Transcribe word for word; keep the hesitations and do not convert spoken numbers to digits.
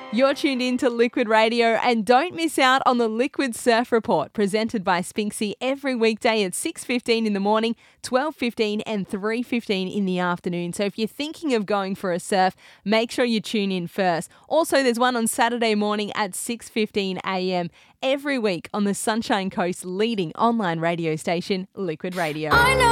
You're tuned in to Liquid Radio, and don't miss out on the Liquid Surf Report presented by Spinksy every weekday at six fifteen in the morning, twelve fifteen and three fifteen in the afternoon. So if you're thinking of going for a surf, make sure you tune in first. Also, there's one on Saturday morning at six fifteen a m every week on the Sunshine Coast's leading online radio station, Liquid Radio. I know